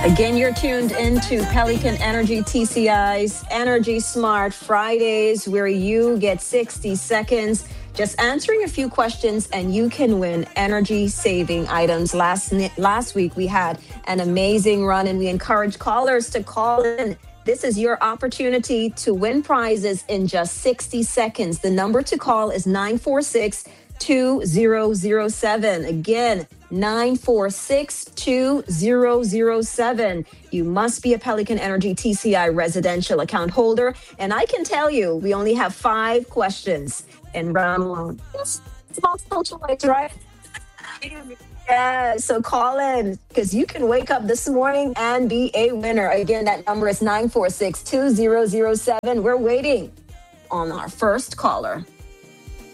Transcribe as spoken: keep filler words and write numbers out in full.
Again, you're tuned into Pelican Energy T C I's Energy Smart Fridays, where you get sixty seconds just answering a few questions and you can win energy saving items. Last, last week, we had an amazing run and we encourage callers to call in. This is your opportunity to win prizes in just sixty seconds. The number to call is nine four six, two zero zero seven. Again, nine four six, two zero zero seven. You must be a Pelican Energy T C I residential account holder. And I can tell you, we only have five questions in round one. It's multiple choice, right? Yeah, so call in because you can wake up this morning and be a winner. Again, that number is nine four six, two zero zero seven. We're waiting on our first caller.